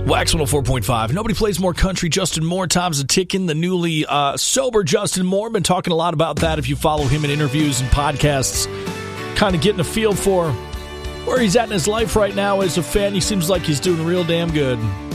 Wax 104.5. Nobody plays more country. Justin Moore, time's a ticking. The newly sober Justin Moore. Been talking a lot about that if you follow him in interviews and podcasts. Kind of getting a feel for where he's at in his life right now as a fan. He seems like he's doing real damn good.